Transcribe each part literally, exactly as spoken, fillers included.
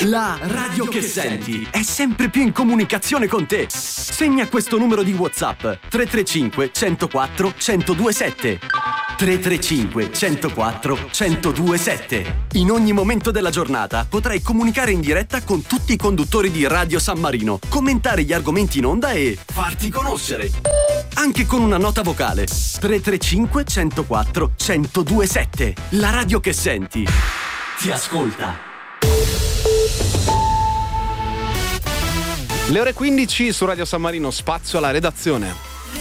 La radio che senti è sempre più in comunicazione con te. Segna questo numero di WhatsApp: tre tre cinque, uno zero quattro, uno zero due sette. tre tre cinque, uno zero quattro, uno zero due sette. In ogni momento della giornata potrai comunicare in diretta con tutti i conduttori di Radio San Marino, commentare gli argomenti in onda e farti conoscere. Anche con una nota vocale. tre tre cinque, uno zero quattro, uno zero due sette. La radio che senti ti ascolta. Le ore quindici su Radio San Marino, spazio alla redazione.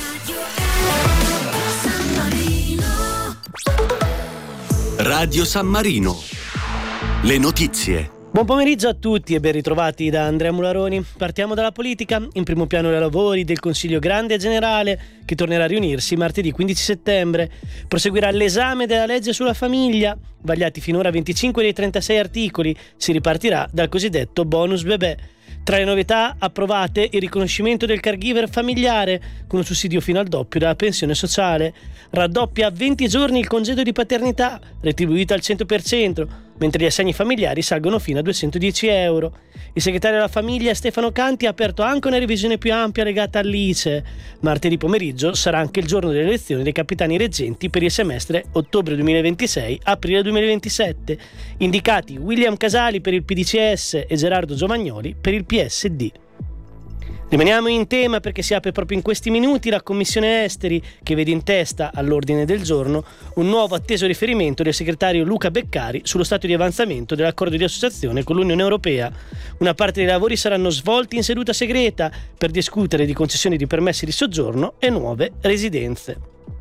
Radio San Marino. Le notizie. Buon pomeriggio a tutti e ben ritrovati da Andrea Mularoni. Partiamo dalla politica. In primo piano i lavori del Consiglio Grande e Generale, che tornerà a riunirsi martedì quindici settembre. Proseguirà l'esame della legge sulla famiglia. Vagliati finora venticinque dei trentasei articoli. Si ripartirà dal cosiddetto bonus bebè. Tra le novità approvate il riconoscimento del caregiver familiare con un sussidio fino al doppio della pensione sociale. Raddoppia a venti giorni il congedo di paternità, retribuito al cento per cento, mentre gli assegni familiari salgono fino a duecentodieci euro. Il segretario della famiglia Stefano Canti ha aperto anche una revisione più ampia legata all'I C E. Martedì pomeriggio sarà anche il giorno delle elezioni dei capitani reggenti per il semestre ottobre duemilaventisei-aprile duemilaventisette. Indicati William Casali per il P D C S e Gerardo Giovagnoli per il P S D. Rimaniamo in tema perché si apre proprio in questi minuti la Commissione Esteri, che vede in testa all'ordine del giorno un nuovo atteso riferimento del segretario Luca Beccari sullo stato di avanzamento dell'accordo di associazione con l'Unione Europea. Una parte dei lavori saranno svolti in seduta segreta per discutere di concessioni di permessi di soggiorno e nuove residenze.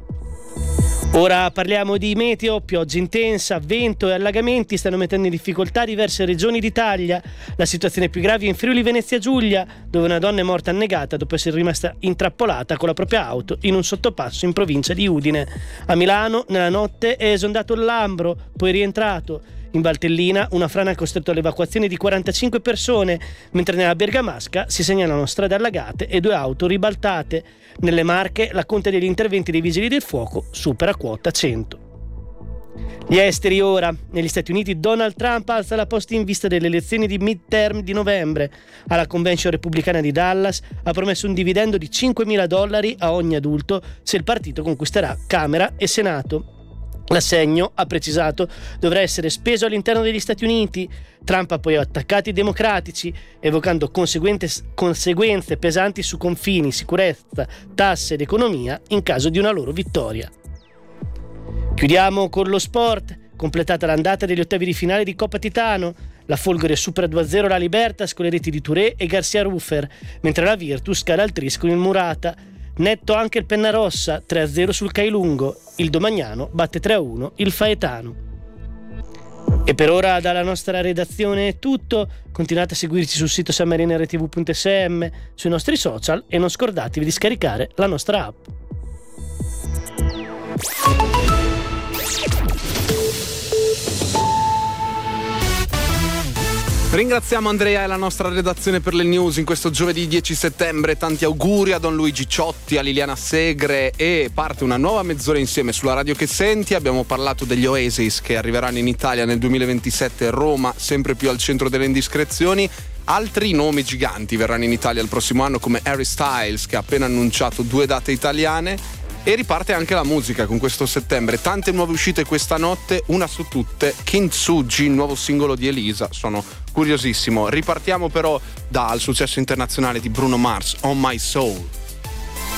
Ora parliamo di meteo. Pioggia intensa, vento e allagamenti stanno mettendo in difficoltà diverse regioni d'Italia. La situazione più grave è in Friuli Venezia Giulia, dove una donna è morta annegata dopo essere rimasta intrappolata con la propria auto in un sottopasso in provincia di Udine. A Milano nella notte è esondato il Lambro, poi è rientrato. In Valtellina una frana ha costretto all'evacuazione di quarantacinque persone, mentre nella Bergamasca si segnalano strade allagate e due auto ribaltate. Nelle Marche la conta degli interventi dei vigili del fuoco supera quota cento. Gli esteri ora. Negli Stati Uniti Donald Trump alza la posta in vista delle elezioni di midterm di novembre. Alla convention repubblicana di Dallas ha promesso un dividendo di cinquemila dollari a ogni adulto se il partito conquisterà Camera e Senato. L'assegno, ha precisato, dovrà essere speso all'interno degli Stati Uniti. Trump ha poi attaccato i democratici, evocando conseguenze pesanti su confini, sicurezza, tasse ed economia in caso di una loro vittoria. Chiudiamo con lo sport. Completata l'andata degli ottavi di finale di Coppa Titano. La Folgore supera due a zero la Libertas con le reti di Touré e Garcia Ruffer, mentre la Virtus cala al tris con il Murata. Netto anche il Pennarossa, tre a zero sul Cailungo. Il Domagnano batte tre a uno il Faetano. E per ora dalla nostra redazione è tutto. Continuate a seguirci sul sito sanmarinrtv punto s m, sui nostri social e non scordatevi di scaricare la nostra app. Ringraziamo Andrea e la nostra redazione per le news in questo giovedì dieci settembre. Tanti auguri a Don Luigi Ciotti, a Liliana Segre, e parte una nuova mezz'ora insieme sulla radio che senti. Abbiamo parlato degli Oasis che arriveranno in Italia nel duemilaventisette. Roma sempre più al centro delle indiscrezioni. Altri nomi giganti verranno in Italia il prossimo anno, come Harry Styles, che ha appena annunciato due date italiane. E riparte anche la musica con questo settembre. Tante nuove uscite questa notte, una su tutte Kintsugi, il nuovo singolo di Elisa. Sono curiosissimo. Ripartiamo però dal successo internazionale di Bruno Mars, On My Soul.